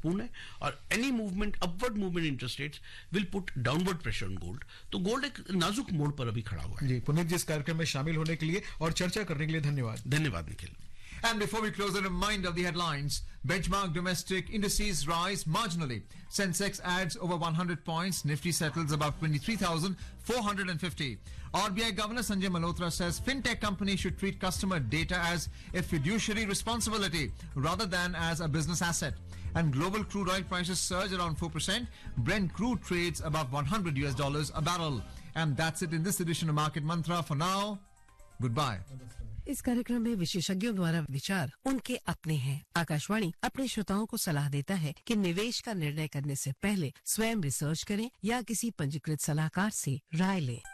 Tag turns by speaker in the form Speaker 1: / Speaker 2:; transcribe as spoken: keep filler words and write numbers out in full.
Speaker 1: अर्थपूर्ण है और any movement upward movement interest rates will put downward pressure on gold. तो गोल्ड एक नाजुक मोड़ पर अभी खड़ा हुआ है.
Speaker 2: जी, पुनीत जी, इस कार्यक्रम में शामिल होने के लिए और चर्चा करने के लिए धन्यवाद.
Speaker 1: धन्यवाद Nikhil.
Speaker 3: And before we close, a reminder of the headlines. Benchmark domestic indices rise marginally. Sensex adds over one hundred points. Nifty settles about twenty-three thousand four hundred fifty. R B I Governor Sanjay Malhotra says fintech companies should treat customer data as a fiduciary responsibility rather than as a business asset. And global crude oil prices surge around four percent. Brent crude trades above one hundred U S dollars a barrel. And that's it in this edition of Market Mantra. For now, goodbye.
Speaker 4: इस कार्यक्रम में विशेषज्ञों द्वारा विचार उनके अपने हैं. आकाशवाणी अपने श्रोताओं को सलाह देता है कि निवेश का निर्णय करने से पहले स्वयं रिसर्च करें या किसी पंजीकृत सलाहकार से राय लें.